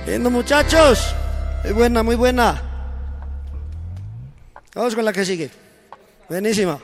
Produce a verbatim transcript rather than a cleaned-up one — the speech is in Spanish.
Lindo, muchachos. Muy buena, muy buena. Vamos con la que sigue. Buenísima.